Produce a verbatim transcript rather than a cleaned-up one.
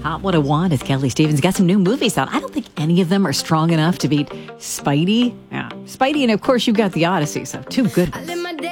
Not What I Want is Kelly Stevens. Got some new movies out. I don't think any of them are strong enough to beat Spidey. Yeah, Spidey, and of course you've got The Odyssey, so two good ones.